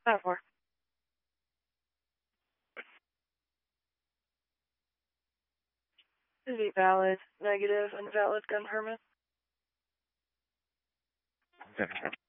4. Is it valid, negative, invalid gun permit? Okay.